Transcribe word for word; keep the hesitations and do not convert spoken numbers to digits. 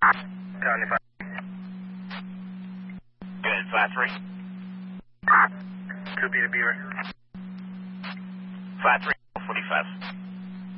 County five. Good, flat three. two B to Beaver. Flat three, forty-five.